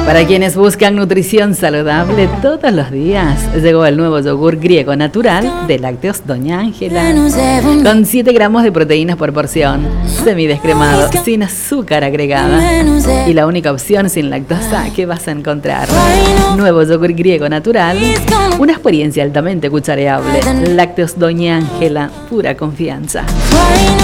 Para quienes buscan nutrición saludable todos los días, llegó el nuevo yogur griego natural de Lácteos Doña Ángela, con 7 gramos de proteínas por porción, semidescremado, sin azúcar agregada y la única opción sin lactosa que vas a encontrar. Nuevo yogur griego natural, una experiencia altamente cuchareable. Lácteos Doña Ángela, pura confianza.